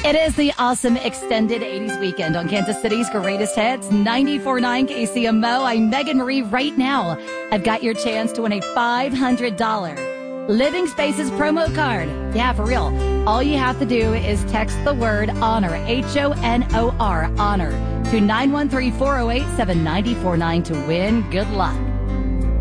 It is the awesome extended 80s weekend on Kansas City's greatest hits, 94.9 KCMO. I'm Megan Marie. Right now, I've got your chance to win a $500 Living Spaces promo card. Yeah, for real. All you have to do is text the word HONOR, HONOR, HONOR, to 913-408-7949 to win. Good luck.